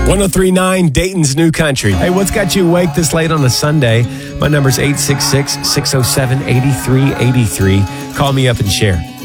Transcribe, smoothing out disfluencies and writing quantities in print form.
1039 Dayton's New Country. Hey, what's got you awake this late on a Sunday? My number's 866-607-8383. Call me up and share.